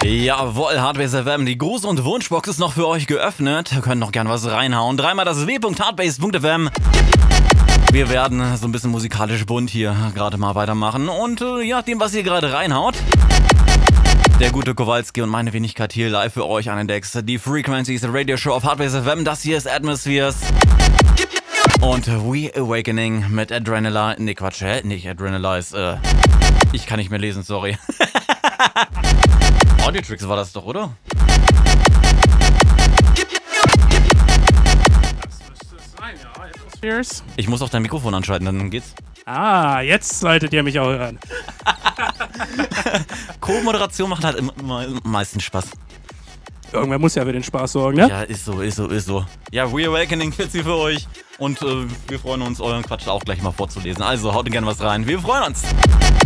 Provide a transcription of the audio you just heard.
Jawohl, Hardbase FM, die Gruß- und Wunschbox ist noch für euch geöffnet. Ihr könnt noch gern was reinhauen. Dreimal das w.hardbase.fm. Wir werden so ein bisschen musikalisch bunt hier gerade mal weitermachen. Und je nachdem, was ihr gerade reinhaut, der gute Kowalski und meine Wenigkeit hier live für euch an den Decks. Die Frequencies Radio Show auf Hardbase FM. Das hier ist Atmospheres. Und We Awakening mit Adrenaline. Ne, Quatsch, nicht Adrenalize. Ich kann nicht mehr lesen, sorry. Audio-Tricks war das doch, oder? Das müsste es sein, ja. Atmospheres. Ich muss auch dein Mikrofon anschalten, dann geht's. Ah, jetzt solltet ihr mich auch hören. Co-Moderation macht halt immer am meisten Spaß. Irgendwer muss ja für den Spaß sorgen, ne? Ja, ist so. Ja, We Awakening jetzt hier für euch. Und wir freuen uns, euren Quatsch auch gleich mal vorzulesen. Also haut gerne was rein. Wir freuen uns.